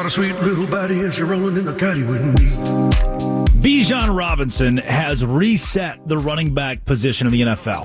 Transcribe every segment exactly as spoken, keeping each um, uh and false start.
got a sweet little body and she's rolling in the caddy with me. Bijan Robinson has reset the running back position in the N F L.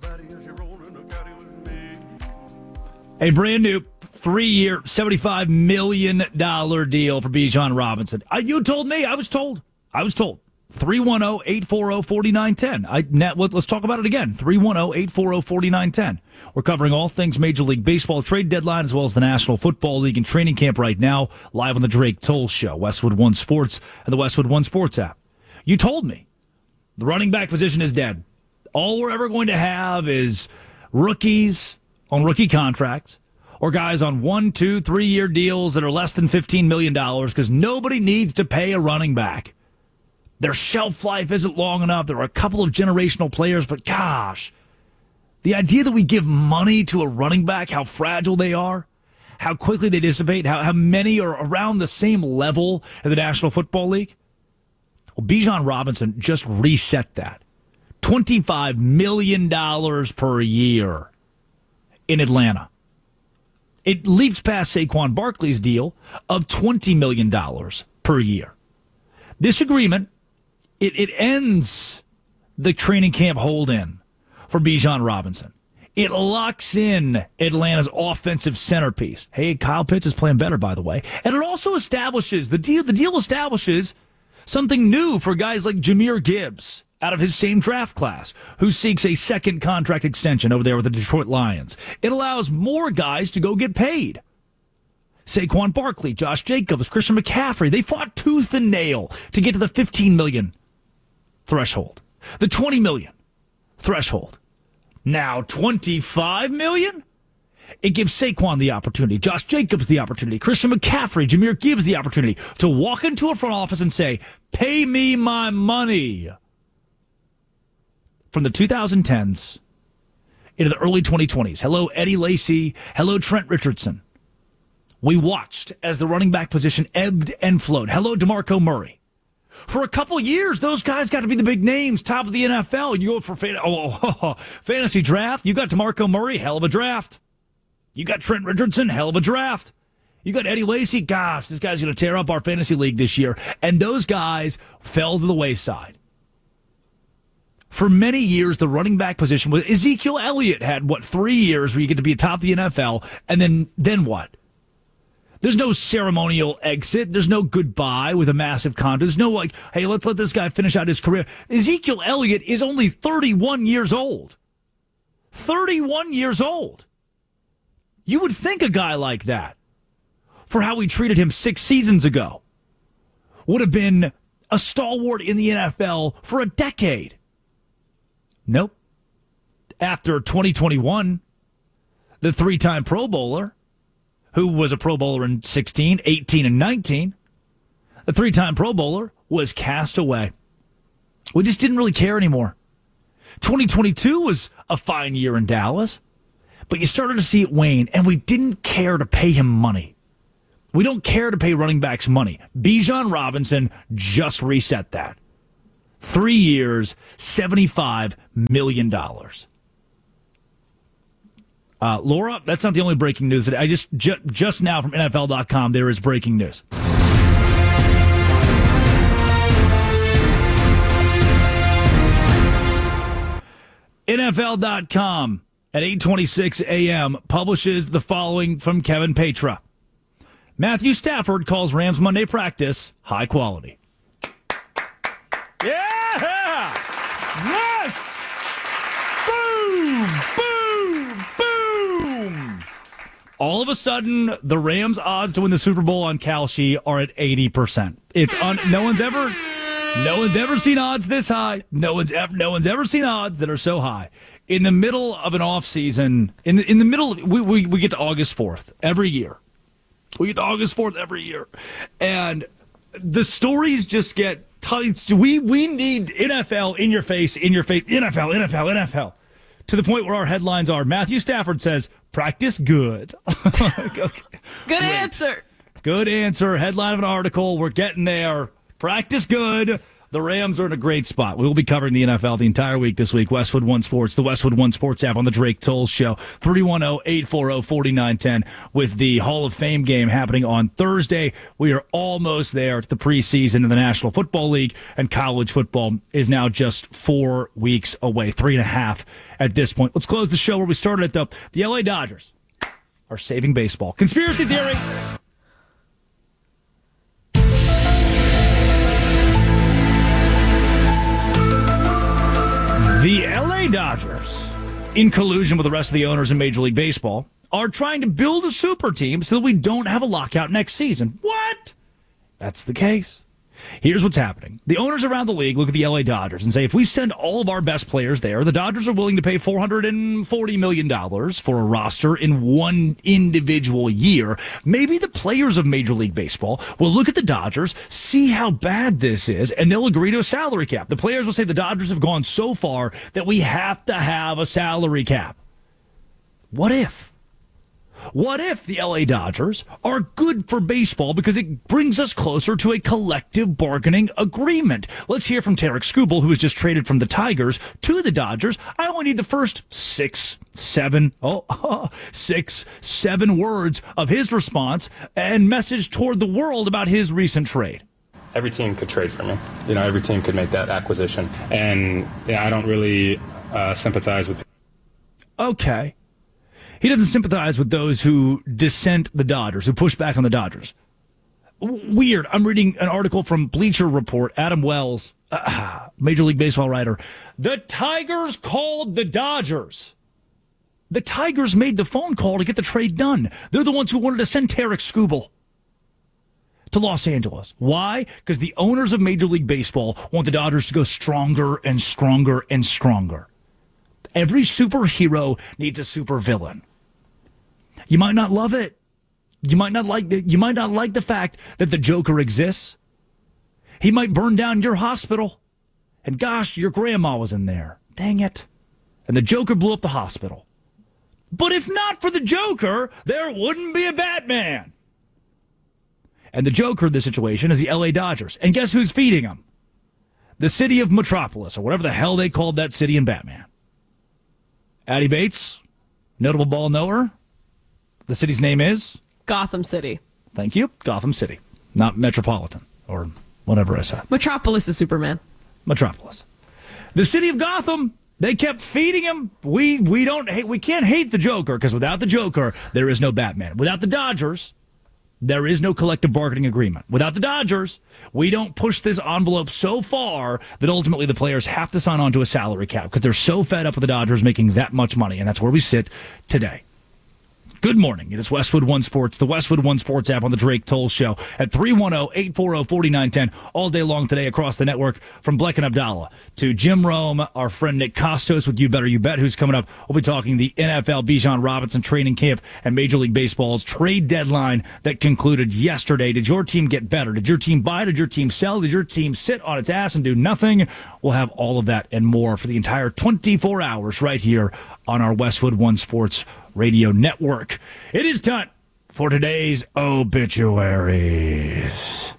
A brand new three-year, seventy-five million dollars deal for Bijan Robinson. Uh, you told me. I was told. I was told. three one zero, eight four zero, four nine one zero. I, let's talk about it again. three one zero, eight four zero, four nine one zero. We're covering all things Major League Baseball trade deadline as well as the National Football League and training camp right now, live on the Drake Toll Show, Westwood One Sports, and the Westwood One Sports app. You told me the running back position is dead. All we're ever going to have is rookies on rookie contracts or guys on one, two, three-year deals that are less than fifteen million dollars because nobody needs to pay a running back. Their shelf life isn't long enough. There are a couple of generational players, but gosh, the idea that we give money to a running back, how fragile they are, how quickly they dissipate, how, how many are around the same level in the National Football League. Well, Bijan Robinson just reset that. twenty-five million dollars per year in Atlanta. It leaps past Saquon Barkley's deal of twenty million dollars per year. This agreement, it, it ends the training camp hold-in for Bijan Robinson. It locks in Atlanta's offensive centerpiece. Hey, Kyle Pitts is playing better, by the way. And it also establishes, the deal, the deal establishes something new for guys like Jahmyr Gibbs out of his same draft class, who seeks a second contract extension over there with the Detroit Lions. It allows more guys to go get paid. Saquon Barkley, Josh Jacobs, Christian McCaffrey, they fought tooth and nail to get to the fifteen million dollars threshold, the twenty million dollars threshold. Now twenty-five million dollars? It gives Saquon the opportunity, Josh Jacobs the opportunity, Christian McCaffrey, Jahmyr Gibbs the opportunity to walk into a front office and say, pay me my money. From the twenty tens into the early twenty twenties. Hello, Eddie Lacy. Hello, Trent Richardson. We watched as the running back position ebbed and flowed. Hello, DeMarco Murray. For a couple years, those guys got to be the big names, top of the N F L. You go for fan- oh, oh, oh, fantasy draft. You got DeMarco Murray, hell of a draft. You got Trent Richardson, hell of a draft. You got Eddie Lacy. Gosh, this guy's going to tear up our fantasy league this year. And those guys fell to the wayside. For many years, the running back position was Ezekiel Elliott had, what, three years where you get to be atop of the N F L, and then then what? There's no ceremonial exit. There's no goodbye with a massive contract. There's no, like, hey, let's let this guy finish out his career. Ezekiel Elliott is only thirty-one years old. thirty-one years old. You would think a guy like that, for how we treated him six seasons ago, would have been a stalwart in the N F L for a decade. Nope. After twenty twenty-one, the three-time Pro Bowler, who was a Pro Bowler in sixteen, eighteen, and nineteen, the three-time Pro Bowler was cast away. We just didn't really care anymore. twenty twenty-two was a fine year in Dallas, but you started to see it wane, and we didn't care to pay him money. We don't care to pay running backs money. Bijan Robinson just reset that. Three years, seventy-five million dollars. Uh, Laura, that's not the only breaking news. That I just ju- just now from N F L dot com, there is breaking news. N F L dot com at eight twenty-six a.m. publishes the following from Kevin Petra. Matthew Stafford calls Rams Monday practice high quality. Yeah! Yes! Boom! Boom! Boom! All of a sudden, the Rams' odds to win the Super Bowl on Kalshi are at eighty percent. It's un- no one's ever no one's ever seen odds this high. No one's ever no one's ever seen odds that are so high. In the middle of an off season, in the, in the middle of, we, we we get to August fourth every year. We get to August fourth every year. And the stories just get tight. We we need N F L in your face, in your face, N F L, N F L, N F L. To the point where our headlines are, Matthew Stafford says, practice good. Okay. Good answer. Good answer. Headline of an article. We're getting there. Practice good. The Rams are in a great spot. We will be covering the N F L the entire week this week. Westwood One Sports, the Westwood One Sports app on the Drake Toll Show. three one zero, eight four zero, four nine one zero with the Hall of Fame game happening on Thursday. We are almost there to the preseason of the National Football League, and college football is now just four weeks away, three and a half at this point. Let's close the show where we started it, though. The L A Dodgers are saving baseball. Conspiracy theory. The L A Dodgers, in collusion with the rest of the owners in Major League Baseball, are trying to build a super team so that we don't have a lockout next season. What? That's the case. Here's what's happening. The owners around the league look at the L A Dodgers and say, if we send all of our best players there, the Dodgers are willing to pay four hundred forty million dollars for a roster in one individual year. Maybe the players of Major League Baseball will look at the Dodgers, see how bad this is, and they'll agree to a salary cap. The players will say the Dodgers have gone so far that we have to have a salary cap. What if? What if the L A Dodgers are good for baseball because it brings us closer to a collective bargaining agreement? Let's hear from Tarek Skubal, who was just traded from the Tigers to the Dodgers. I only need the first six, seven, oh, six, seven words of his response and message toward the world about his recent trade. Every team could trade for me. You know, every team could make that acquisition. And yeah, I don't really uh, sympathize with. Okay. He doesn't sympathize with those who dissent the Dodgers, who push back on the Dodgers. Weird. I'm reading an article from Bleacher Report. Adam Wells, uh, Major League Baseball writer. The Tigers called the Dodgers. The Tigers made the phone call to get the trade done. They're the ones who wanted to send Tarek Skubal to Los Angeles. Why? Because the owners of Major League Baseball want the Dodgers to go stronger and stronger and stronger. Every superhero needs a supervillain. You might not love it. You might not like the, you might not like the fact that the Joker exists. He might burn down your hospital. And gosh, your grandma was in there. Dang it. And the Joker blew up the hospital. But if not for the Joker, there wouldn't be a Batman. And the Joker in this situation is the L A Dodgers. And guess who's feeding them? The city of Metropolis, or whatever the hell they called that city in Batman. Addie Bates, notable ball knower. The city's name is? Gotham City. Thank you. Gotham City. Not Metropolitan, or whatever I said. Metropolis is Superman. Metropolis. The city of Gotham, they kept feeding him. We we don't hate, we can't hate the Joker, because without the Joker, there is no Batman. Without the Dodgers, there is no collective bargaining agreement. Without the Dodgers, we don't push this envelope so far that ultimately the players have to sign on to a salary cap because they're so fed up with the Dodgers making that much money, and that's where we sit today. Good morning. It is Westwood One Sports, the Westwood One Sports app on the Drake Toll Show at three one zero, eight four zero, four nine one zero all day long today across the network. From Bleck and Abdallah to Jim Rome, our friend Nick Costos with You Better You Bet, who's coming up. We'll be talking the N F L Bijan Robinson training camp and Major League Baseball's trade deadline that concluded yesterday. Did your team get better? Did your team buy? Did your team sell? Did your team sit on its ass and do nothing? We'll have all of that and more for the entire twenty-four hours right here on our Westwood One Sports Radio Network. It is time for today's obituaries.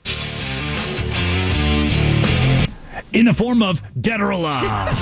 In the form of Dead or Alive.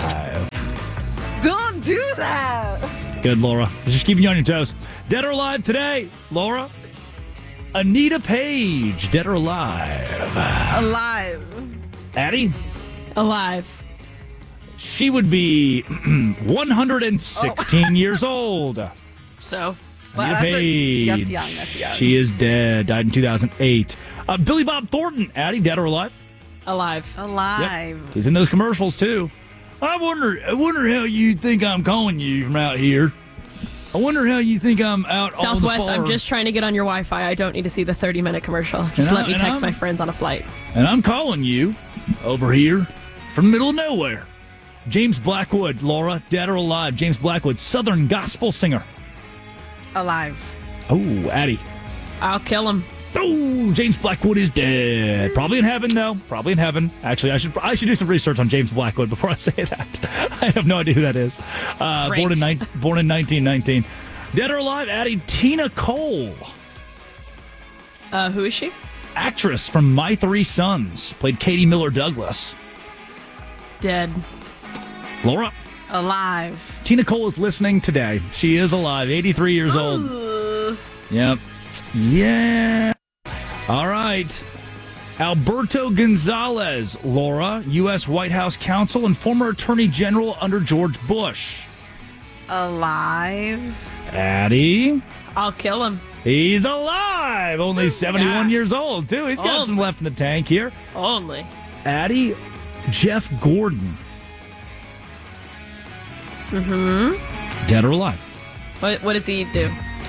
Don't do that. Good, Laura. Just keeping you on your toes. Dead or Alive today, Laura. Anita Page, Dead or Alive. Alive. Addie? Alive. She would be one hundred sixteen oh. years old. So, well, Anita Page. A, that's young, that's young. She is dead. Died in two thousand eight. Uh, Billy Bob Thornton, Addie, dead or alive? Alive. Alive. Yep. He's in those commercials too. I wonder. I wonder how you think I'm calling you from out here. I wonder how you think I'm out on the Southwest, far. I'm just trying to get on your Wi-Fi. I don't need to see the thirty-minute commercial. Just And let I- me and text I'm- my friends on a flight. And I'm calling you over here from the middle of nowhere. James Blackwood, Laura, dead or alive? James Blackwood, Southern gospel singer. Alive. Oh, Addie. I'll kill him. Oh, James Blackwood is dead. Probably in heaven, though. Probably in heaven. Actually, I should I should do some research on James Blackwood before I say that. I have no idea who that is. Uh, Great. born in ni- born in nineteen nineteen. Dead or alive? Addie, Tina Cole. Uh, who is she? actress from My Three Sons, played Katie Miller Douglas. Dead. Laura? Alive. Tina Cole is listening today. She is alive, eighty-three years old. Ugh. Yep. Yeah. All right. Alberto Gonzalez, Laura, U S White House counsel and former attorney general under George Bush. Alive. Addie? I'll kill him. He's alive. Only seventy-one Yeah. years old, too. He's got Old. some left in the tank here. Only. Addie, Jeff Gordon. Mm-hmm. Dead or alive? What, what does he do?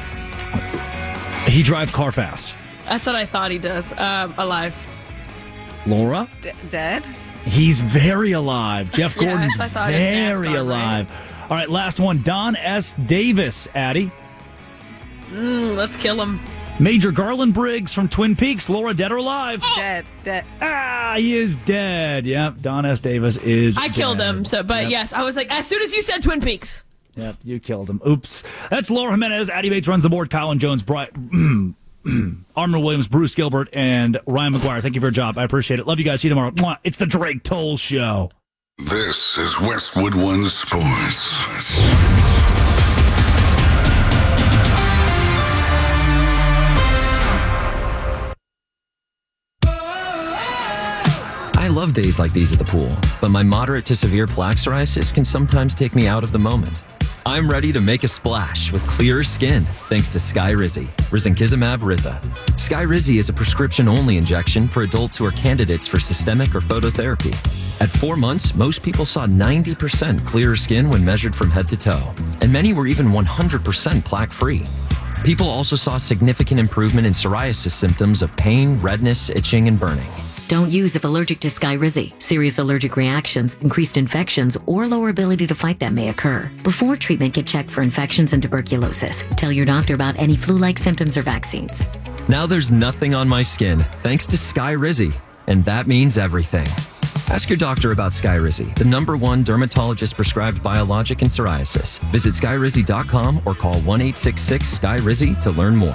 He drives car fast. That's what I thought he does. Um, alive. Laura? D- dead. He's very alive. Jeff Yes, Gordon's I thought it was very NASCAR, alive. All right, last one. Don S. Davis, Addie. Mm, let's kill him. Major Garland Briggs from Twin Peaks. Laura, dead or alive? Dead. Dead. Ah, he is dead. Yep, Don S. Davis is I killed dead. him. So, but Yep. yes, I was like, as soon as you said Twin Peaks. Yep, you killed him. Oops. That's Laura Jimenez. Addie Bates runs the board. Colin Jones, Brian, Armin Williams, Bruce Gilbert, and Ryan McGuire. Thank you for your job. I appreciate it. Love you guys. See you tomorrow. Mwah. It's the Drake Toll Show. This is Westwood One Sports. I love days like these at the pool, but my moderate to severe plaque psoriasis can sometimes take me out of the moment. I'm ready to make a splash with clearer skin thanks to Skyrizi, Risankizumab Riza. Skyrizi is a prescription-only injection for adults who are candidates for systemic or phototherapy. At four months, most people saw ninety percent clearer skin when measured from head to toe, and many were even one hundred percent plaque-free. People also saw significant improvement in psoriasis symptoms of pain, redness, itching, and burning. Don't use if allergic to Skyrizi. Serious allergic reactions, increased infections, or lower ability to fight them may occur. Before treatment, get checked for infections and tuberculosis. Tell your doctor about any flu-like symptoms or vaccines. Now there's nothing on my skin thanks to Skyrizi, and that means everything. Ask your doctor about Skyrizi, the number one dermatologist-prescribed biologic in psoriasis. Visit skyrizi dot com or call one eight six six Skyrizi to learn more.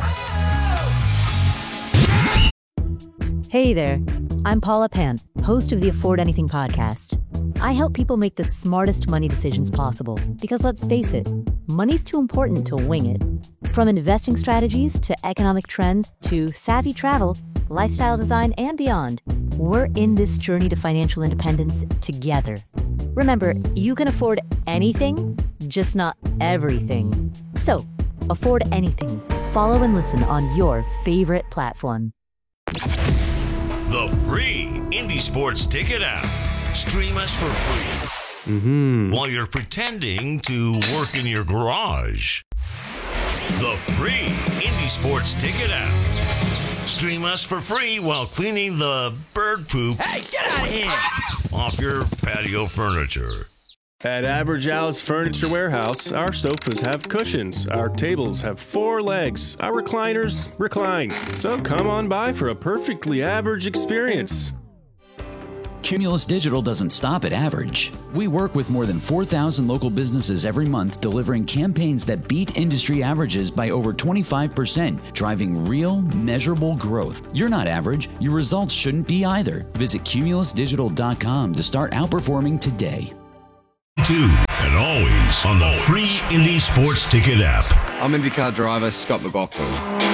Hey there, I'm Paula Pant, host of the Afford Anything podcast. I help people make the smartest money decisions possible because, let's face it, money's too important to wing it. From investing strategies to economic trends to savvy travel, lifestyle design, and beyond, we're in this journey to financial independence together. Remember, you can afford anything, just not everything. So, afford anything. Follow and listen on your favorite platform. The free Indie Sports Ticket app. Stream us for free Mm-hmm. while you're pretending to work in your garage. The free Indie Sports Ticket app. Stream us for free while cleaning the bird poop Hey, get out of here! off your patio furniture. At Average Al's Furniture Warehouse, our sofas have cushions, our tables have four legs, our recliners recline. So come on by for a perfectly average experience. Cumulus Digital doesn't stop at average. We work with more than four thousand local businesses every month, delivering campaigns that beat industry averages by over twenty-five percent, driving real, measurable growth. You're not average. Your results shouldn't be either. Visit cumulus digital dot com to start outperforming today. Two and always on the free Indie Sports Ticket app. I'm IndyCar driver Scott McLaughlin.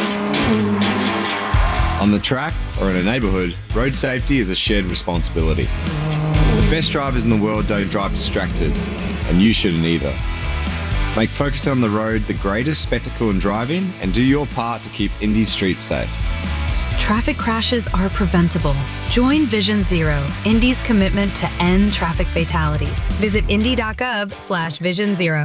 On the track or in a neighborhood, road safety is a shared responsibility. The best drivers in the world don't drive distracted, and you shouldn't either. Make focusing on the road the greatest spectacle in driving and do your part to keep Indy streets safe. Traffic crashes are preventable. Join Vision Zero, Indy's commitment to end traffic fatalities. Visit indy.gov slash vision zero.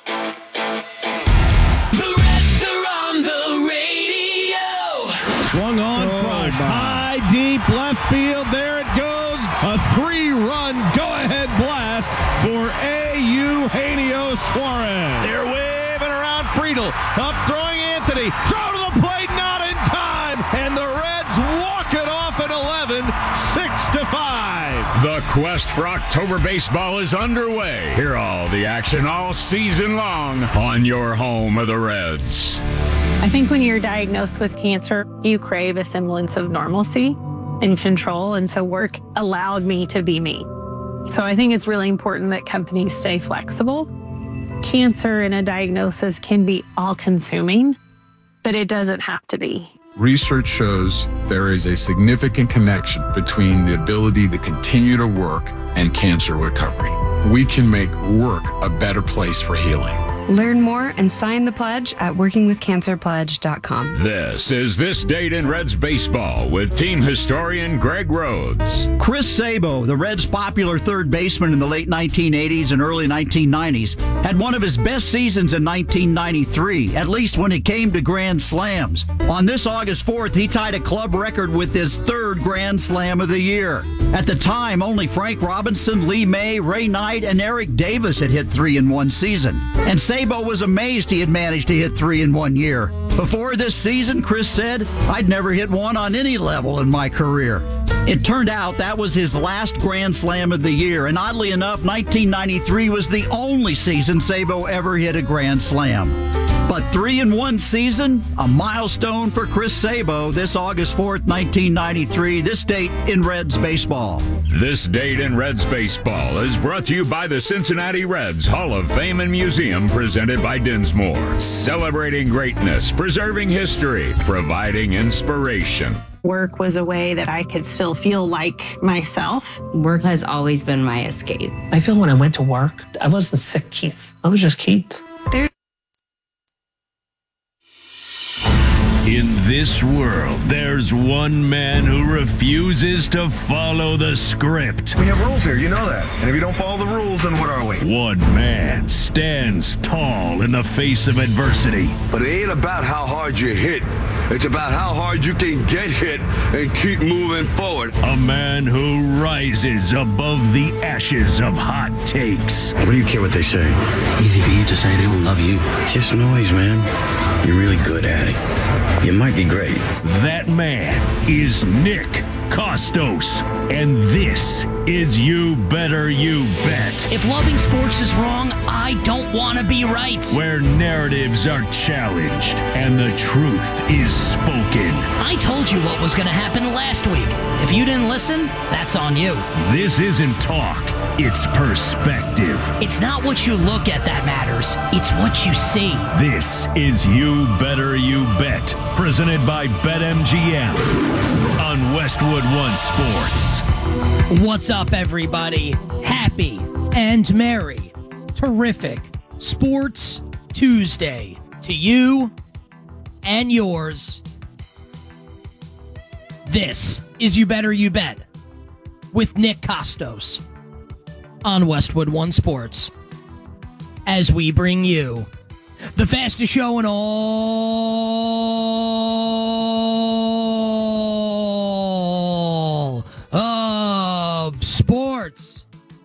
The Reds are on the radio. Swung on, Oh, crushed, my. high, deep left field. There it goes. A three-run go-ahead blast for A. Eugenio Suarez. They're waving around Friedel. Up throwing Anthony. Throw to the plate, not in time. And the Reds walk it off at eleven, six to five. The quest for October baseball is underway. Hear all the action all season long on your home of the Reds. I think when you're diagnosed with cancer, you crave a semblance of normalcy and control. And so work allowed me to be me. So I think it's really important that companies stay flexible. Cancer and a diagnosis can be all-consuming, but it doesn't have to be. Research shows there is a significant connection between the ability to continue to work and cancer recovery. We can make work a better place for healing. Learn more and sign the pledge at working with cancer pledge dot com. This is This Date in Reds Baseball with team historian Greg Rhodes. Chris Sabo, the Reds' popular third baseman in the late nineteen eighties and early nineteen nineties, had one of his best seasons in nineteen ninety-three, at least when it came to grand slams. On this August fourth, he tied a club record with his third grand slam of the year. At the time, only Frank Robinson, Lee May, Ray Knight, and Eric Davis had hit three in one season. And Sabo was amazed he had managed to hit three in one year. Before this season, Chris said, "I'd never hit one on any level in my career." It turned out that was his last Grand Slam of the year, and oddly enough, nineteen ninety-three was the only season Sabo ever hit a Grand Slam. But three in one season, a milestone for Chris Sabo this August fourth, nineteen ninety-three, this date in Reds baseball. This Date in Reds Baseball is brought to you by the Cincinnati Reds Hall of Fame and Museum, presented by Dinsmore. Celebrating greatness, preserving history, providing inspiration. Work was a way that I could still feel like myself. Work has always been my escape. I feel when I went to work, I wasn't sick Keith. I was just Keith. In this world, there's one man who refuses to follow the script. We have rules here, you know that. And if you don't follow the rules, then what are we? One man stands tall in the face of adversity. But it ain't about how hard you hit. It's about how hard you can get hit and keep moving forward. A man who rises above the ashes of hot takes. What do you care what they say? Easy for you to say they don't love you. It's just noise, man. You're really good at it. You might be great. That man is Nick Kostos, and this is You Better You Bet. If loving sports is wrong, I don't want to be right. Where narratives are challenged and the truth is spoken. I told you what was going to happen last week. If you didn't listen, that's on you. This isn't talk, it's perspective. It's not what you look at that matters, it's what you see. This is You Better You Bet, presented by BetMGM on Westwood One Sports. What's up, everybody? Happy and merry, terrific Sports Tuesday to you and yours. This is You Better You Bet with Nick Kostos on Westwood One Sports, as we bring you the fastest show in all of sports.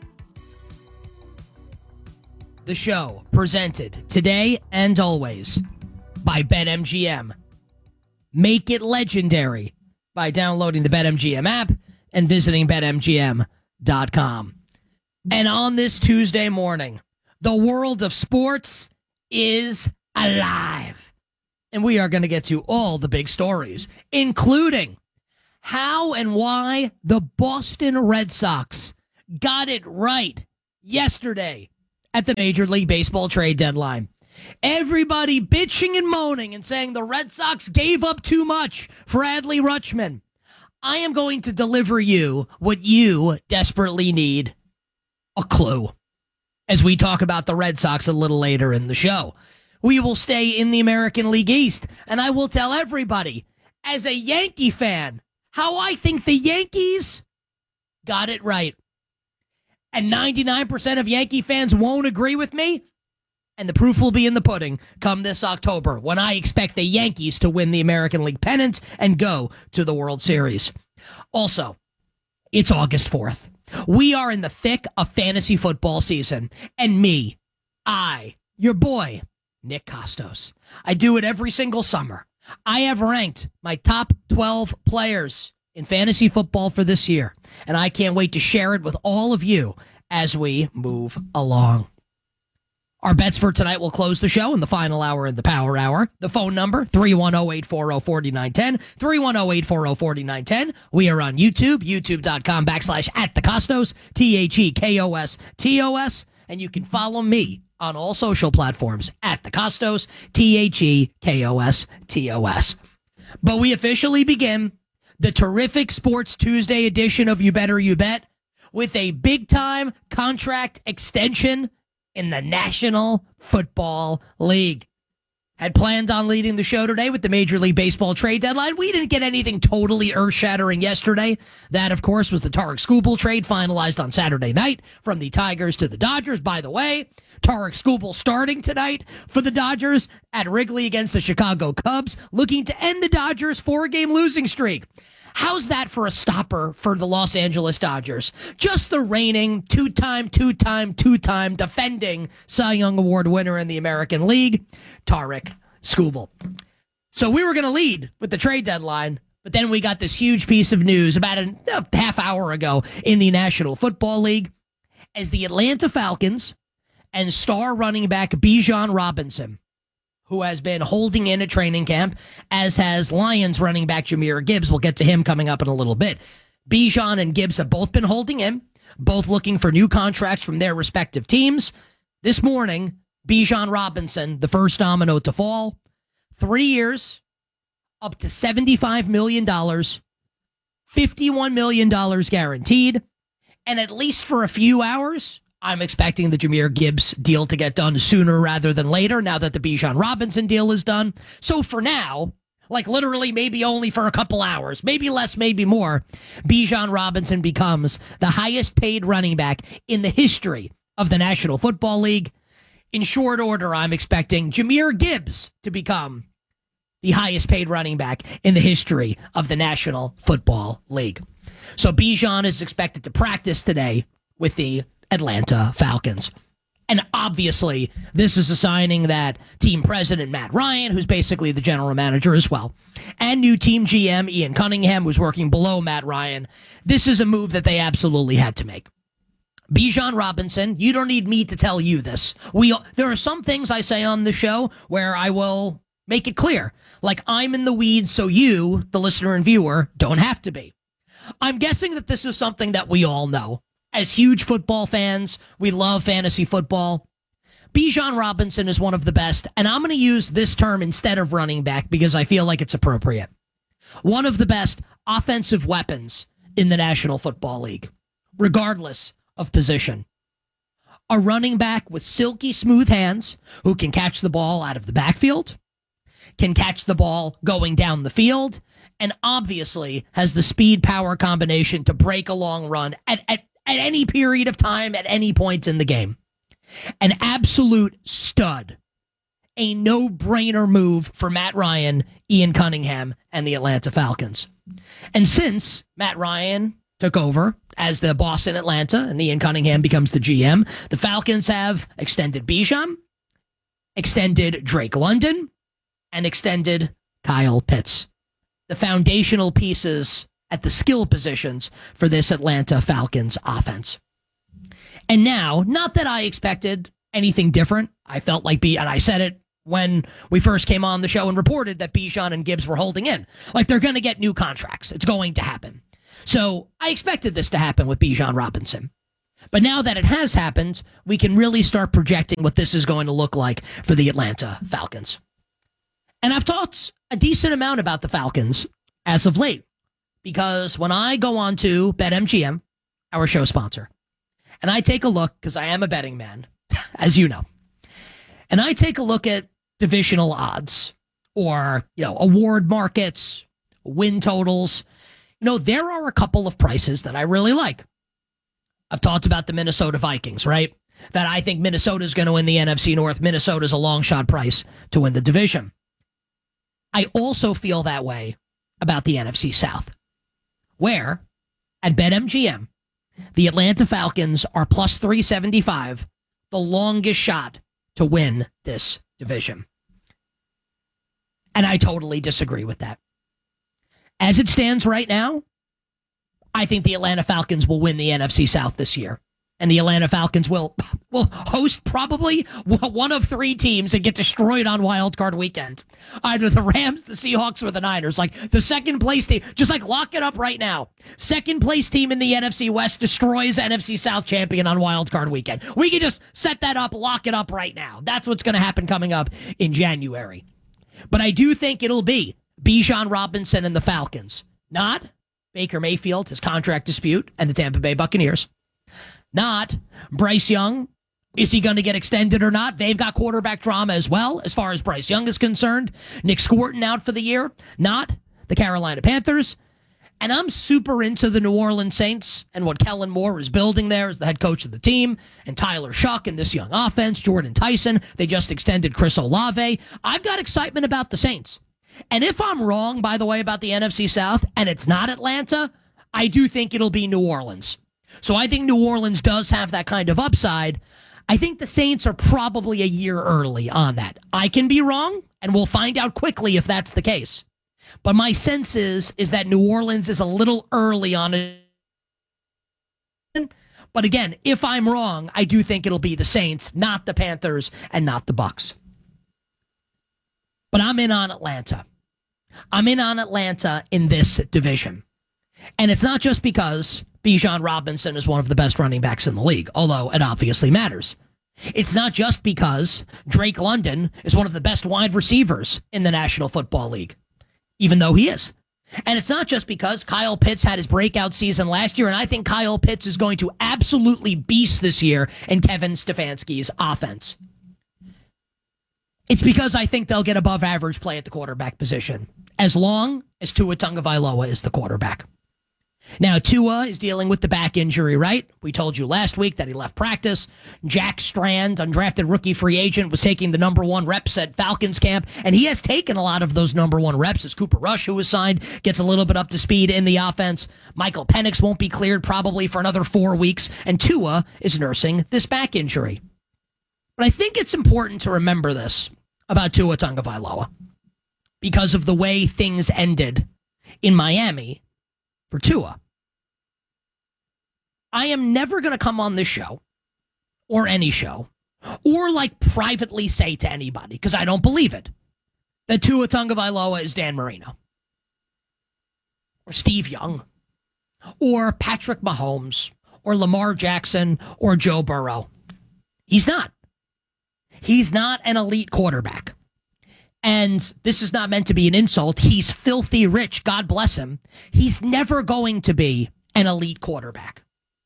The show presented today and always by BetMGM. Make it legendary by downloading the BetMGM app and visiting Bet M G M dot com. And on this Tuesday morning, the world of sports is alive. And we are going to get to all the big stories, including how and why the Boston Red Sox got it right yesterday at the Major League Baseball trade deadline. Everybody bitching and moaning and saying the Red Sox gave up too much for Adley Rutschman. I am going to deliver you what you desperately need, a clue, as we talk about the Red Sox a little later in the show. We will stay in the American League East, and I will tell everybody, as a Yankee fan, how I think the Yankees got it right. And ninety-nine percent of Yankee fans won't agree with me, and the proof will be in the pudding come this October, when I expect the Yankees to win the American League pennant and go to the World Series. Also, it's August fourth. We are in the thick of fantasy football season, and me, I, your boy, Nick Kostos, I do it every single summer. I have ranked my top twelve players in fantasy football for this year, and I can't wait to share it with all of you as we move along. Our bets for tonight will close the show in the final hour in the power hour. The phone number, three one zero, eight four zero, four nine one zero, three one zero, eight four zero, four nine one zero. We are on YouTube, youtube.com backslash at the Costos, T H E K O S T O S. And you can follow me on all social platforms at the Costos, T H E K O S T O S. But we officially begin the terrific Sports Tuesday edition of You Better You Bet with a big-time contract extension in the National Football League. Had planned on leading the show today with the Major League Baseball trade deadline. We didn't get anything totally earth-shattering yesterday. That, of course, was the Tarek Skubal trade finalized on Saturday night from the Tigers to the Dodgers. By the way, Tarek Skubal starting tonight for the Dodgers at Wrigley against the Chicago Cubs, looking to end the Dodgers' four-game losing streak. How's that for a stopper for the Los Angeles Dodgers? Just the reigning two-time, two-time, two-time defending Cy Young Award winner in the American League, Tarek Skubal. So we were going to lead with the trade deadline, but then we got this huge piece of news about a, a half hour ago in the National Football League as the Atlanta Falcons and star running back Bijan Robinson, who has been holding in at training camp, as has Lions running back Jahmyr Gibbs. We'll get to him coming up in a little bit. Bijan and Gibbs have both been holding in, both looking for new contracts from their respective teams. This morning, Bijan Robinson, the first domino to fall, three years, up to seventy-five million dollars, fifty-one million dollars guaranteed, and at least for a few hours, I'm expecting the Jahmyr Gibbs deal to get done sooner rather than later, now that the Bijan Robinson deal is done. So for now, like literally maybe only for a couple hours, maybe less, maybe more, Bijan Robinson becomes the highest paid running back in the history of the National Football League. In short order, I'm expecting Jahmyr Gibbs to become the highest paid running back in the history of the National Football League. So Bijan is expected to practice today with the Atlanta Falcons. And obviously, this is a signing that team president Matt Ryan, who's basically the general manager as well, and new team G M Ian Cunningham, who's working below Matt Ryan, this is a move that they absolutely had to make. Bijan Robinson, you don't need me to tell you this. We There are some things I say on the show where I will make it clear, like I'm in the weeds so you, the listener and viewer, don't have to be. I'm guessing that this is something that we all know. As huge football fans, we love fantasy football. Bijan Robinson is one of the best, and I'm going to use this term instead of running back because I feel like it's appropriate. One of the best offensive weapons in the National Football League, regardless of position. A running back with silky smooth hands who can catch the ball out of the backfield, can catch the ball going down the field, and obviously has the speed power combination to break a long run at, at at any period of time, at any point in the game. An absolute stud. A no-brainer move for Matt Ryan, Ian Cunningham, and the Atlanta Falcons. And since Matt Ryan took over as the boss in Atlanta and Ian Cunningham becomes the G M, the Falcons have extended Bijan, extended Drake London, and extended Kyle Pitts. The foundational pieces at the skill positions for this Atlanta Falcons offense. And now, not that I expected anything different. I felt like B, and I said it when we first came on the show and reported that Bijan and Gibbs were holding in. Like, they're going to get new contracts. It's going to happen. So I expected this to happen with Bijan Robinson. But now that it has happened, we can really start projecting what this is going to look like for the Atlanta Falcons. And I've talked a decent amount about the Falcons as of late. Because when I go on to BetMGM, our show sponsor, and I take a look, because I am a betting man, as you know, and I take a look at divisional odds or, you know, award markets, win totals, you know, there are a couple of prices that I really like. I've talked about the Minnesota Vikings, right? That I think Minnesota is going to win the N F C North. Minnesota is a long shot price to win the division. I also feel that way about the N F C South, where at BetMGM, the Atlanta Falcons are plus three seventy-five, the longest shot to win this division. And I totally disagree with that. As it stands right now, I think the Atlanta Falcons will win the N F C South this year. And the Atlanta Falcons will will host probably one of three teams and get destroyed on Wild Card Weekend. Either the Rams, the Seahawks, or the Niners. Like the second place team. Just like lock it up right now. Second place team in the N F C West destroys N F C South champion on Wild Card Weekend. We can just set that up, lock it up right now. That's what's going to happen coming up in January. But I do think it'll be Bijan Robinson and the Falcons. Not Baker Mayfield, his contract dispute, and the Tampa Bay Buccaneers. Not Bryce Young. Is he going to get extended or not? They've got quarterback drama as well, as far as Bryce Young is concerned. Nick Scorton out for the year. Not the Carolina Panthers. And I'm super into the New Orleans Saints and what Kellen Moore is building there as the head coach of the team. And Tyler Shuck and this young offense. Jordan Tyson. They just extended Chris Olave. I've got excitement about the Saints. And if I'm wrong, by the way, about the N F C South, and it's not Atlanta, I do think it'll be New Orleans. So I think New Orleans does have that kind of upside. I think the Saints are probably a year early on that. I can be wrong, and we'll find out quickly if that's the case. But my sense is, is that New Orleans is a little early on it. But again, if I'm wrong, I do think it'll be the Saints, not the Panthers, and not the Bucs. But I'm in on Atlanta. I'm in on Atlanta in this division. And it's not just because Bijan Robinson is one of the best running backs in the league, although it obviously matters. It's not just because Drake London is one of the best wide receivers in the National Football League, even though he is. And it's not just because Kyle Pitts had his breakout season last year, and I think Kyle Pitts is going to absolutely beast this year in Kevin Stefanski's offense. It's because I think they'll get above average play at the quarterback position, as long as Tua Tagovailoa is the quarterback. Now, Tua is dealing with the back injury, right? We told you last week that he left practice. Jack Strand, undrafted rookie free agent, was taking the number one reps at Falcons camp, and he has taken a lot of those number one reps as Cooper Rush, who was signed, gets a little bit up to speed in the offense. Michael Penix won't be cleared probably for another four weeks, and Tua is nursing this back injury. But I think it's important to remember this about Tua Tagovailoa because of the way things ended in Miami for Tua. I am never going to come on this show or any show or like privately say to anybody, because I don't believe it, that Tua Tagovailoa is Dan Marino or Steve Young or Patrick Mahomes or Lamar Jackson or Joe Burrow. He's not. He's not an elite quarterback. And this is not meant to be an insult. He's filthy rich. God bless him. He's never going to be an elite quarterback.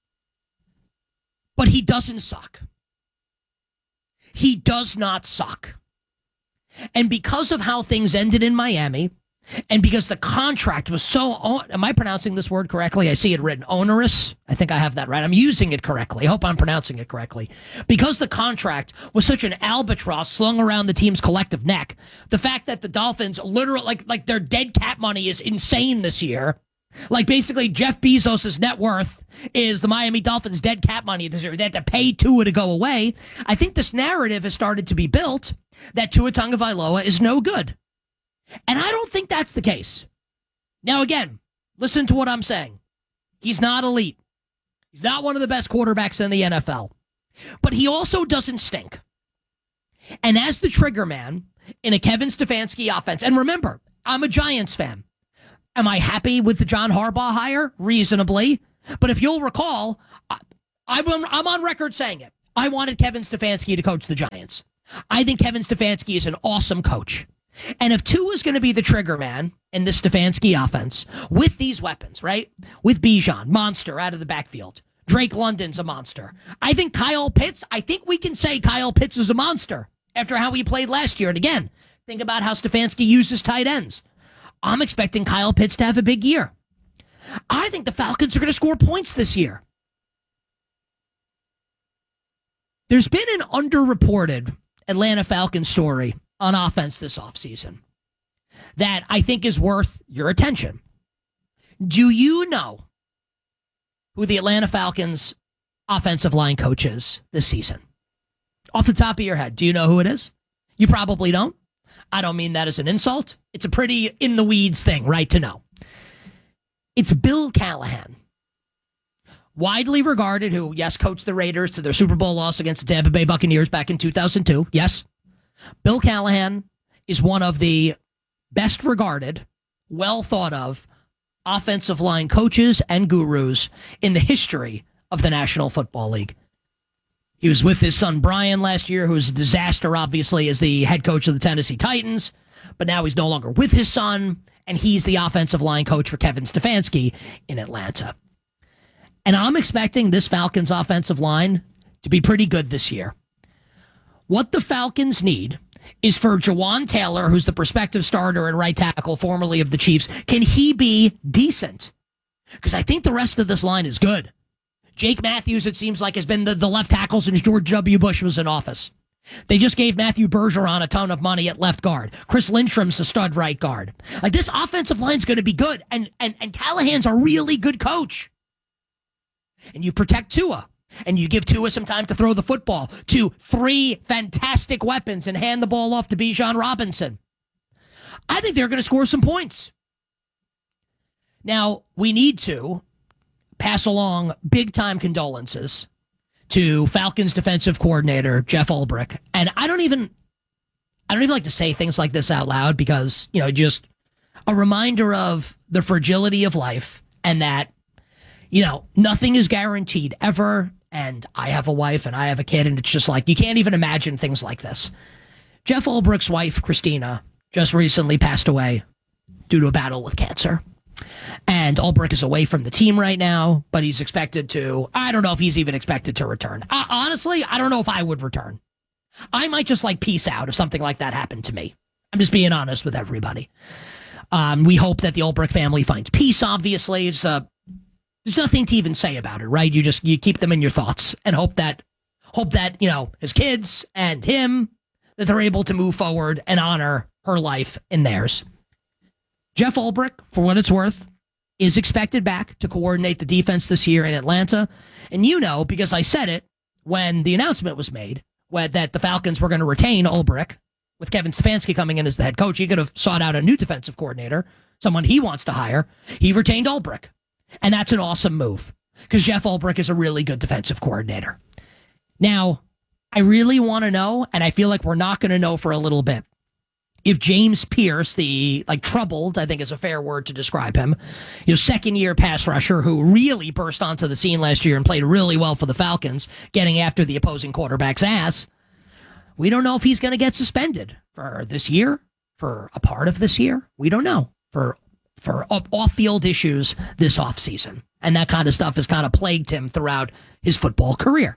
But he doesn't suck. He does not suck. And because of how things ended in Miami, and because the contract was so, am I pronouncing this word correctly? I see it written onerous. I think I have that right. I'm using it correctly. I hope I'm pronouncing it correctly. Because the contract was such an albatross slung around the team's collective neck, the fact that the Dolphins literally, like, like their dead cat money is insane this year. Like basically Jeff Bezos' net worth is the Miami Dolphins' dead cat money this year. They had to pay Tua to go away. I think this narrative has started to be built that Tua Tagovailoa is no good. And I don't think that's the case. Now, again, listen to what I'm saying. He's not elite. He's not one of the best quarterbacks in the N F L. But he also doesn't stink. And as the trigger man in a Kevin Stefanski offense, and remember, I'm a Giants fan. Am I happy with the John Harbaugh hire? Reasonably. But if you'll recall, I, I'm, I'm on record saying it. I wanted Kevin Stefanski to coach the Giants. I think Kevin Stefanski is an awesome coach. And if Tua is going to be the trigger man in this Stefanski offense with these weapons, right? With Bijan, monster out of the backfield. Drake London's a monster. I think Kyle Pitts, I think we can say Kyle Pitts is a monster after how he played last year. And again, think about how Stefanski uses tight ends. I'm expecting Kyle Pitts to have a big year. I think the Falcons are going to score points this year. There's been an underreported Atlanta Falcons story on offense this offseason that I think is worth your attention. Do you know who the Atlanta Falcons offensive line coach is this season? Off the top of your head, do you know who it is? You probably don't. I don't mean that as an insult. It's a pretty in-the-weeds thing, right, to know. It's Bill Callahan. widely regarded, who, yes, coached the Raiders to their Super Bowl loss against the Tampa Bay Buccaneers back in two thousand two. Yes. Bill Callahan is one of the best regarded, well thought of offensive line coaches and gurus in the history of the National Football League. He was with his son Brian last year, who was a disaster, obviously, as the head coach of the Tennessee Titans. But now he's no longer with his son, and he's the offensive line coach for Kevin Stefanski in Atlanta. And I'm expecting this Falcons offensive line to be pretty good this year. What the Falcons need is for Jawan Taylor, who's the prospective starter and right tackle, formerly of the Chiefs. Can he be decent? Because I think the rest of this line is good. Jake Matthews, it seems like, has been the, the left tackle since George W. Bush was in office. They just gave Matthew Bergeron a ton of money at left guard. Chris Lindstrom's a stud right guard. Like, this offensive line's going to be good, and, and, and Callahan's a really good coach. And you protect Tua, and you give Tua some time to throw the football to three fantastic weapons and hand the ball off to Bijan Robinson. I think they're going to score some points. Now, we need to pass along big-time condolences to Falcons defensive coordinator Jeff Ulbrich. And I don't even I don't even like to say things like this out loud because, you know, just a reminder of the fragility of life and that, you know, nothing is guaranteed ever. And I have a wife and I have a kid, and it's just like, you can't even imagine things like this. Jeff Ulbrich's wife, Christina, just recently passed away due to a battle with cancer. And Ulbrich is away from the team right now, but he's expected to, I don't know if he's even expected to return. Uh, honestly, I don't know if I would return. I might just like peace out if something like that happened to me. I'm just being honest with everybody. Um, we hope that the Ulbrich family finds peace, obviously. It's, uh, there's nothing to even say about it, right? You just, you keep them in your thoughts and hope that, hope that, you know, his kids and him, that they're able to move forward and honor her life in theirs. Jeff Ulbrich, for what it's worth, is expected back to coordinate the defense this year in Atlanta. And you know, because I said it when the announcement was made, when, that the Falcons were going to retain Ulbrich, with Kevin Stefanski coming in as the head coach. He could have sought out a new defensive coordinator, someone he wants to hire. He retained Ulbrich. And that's an awesome move, because Jeff Ulbrich is a really good defensive coordinator. Now, I really want to know, and I feel like we're not going to know for a little bit, if James Pierce, the, like, troubled, I think is a fair word to describe him, you know, second-year pass rusher who really burst onto the scene last year and played really well for the Falcons, getting after the opposing quarterback's ass. We don't know if he's going to get suspended for this year, for a part of this year. We don't know. For for off-field issues this offseason. And that kind of stuff has kind of plagued him throughout his football career.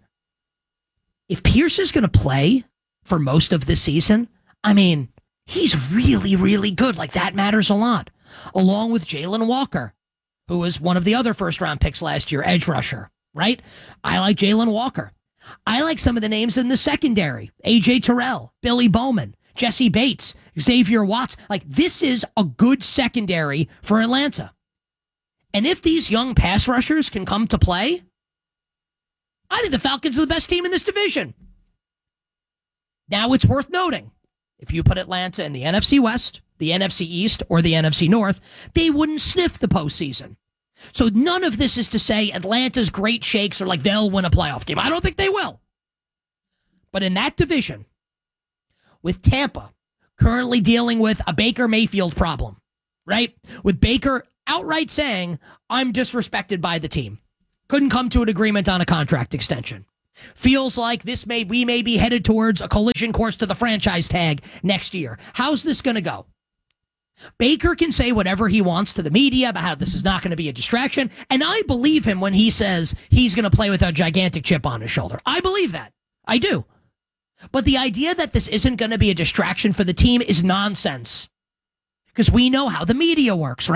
If Pierce is going to play for most of this season, I mean, he's really, really good. Like, that matters a lot. Along with Jalen Walker, who was one of the other first-round picks last year, edge rusher, right? I like Jalen Walker. I like some of the names in the secondary. A J Terrell, Billy Bowman, Jesse Bates, Xavier Watts. Like, this is a good secondary for Atlanta. And if these young pass rushers can come to play, I think the Falcons are the best team in this division. Now, it's worth noting, if you put Atlanta in the N F C West, the N F C East, or the N F C North, they wouldn't sniff the postseason. So none of this is to say Atlanta's great shakes are like they'll win a playoff game. I don't think they will. But in that division, with Tampa currently dealing with a Baker Mayfield problem, right? With Baker outright saying, I'm disrespected by the team. Couldn't come to an agreement on a contract extension. Feels like this may we may be headed towards a collision course to the franchise tag next year. How's this going to go? Baker can say whatever he wants to the media about how this is not going to be a distraction, and I believe him when he says he's going to play with a gigantic chip on his shoulder. I believe that. I do. But the idea that this isn't going to be a distraction for the team is nonsense, because we know how the media works, right?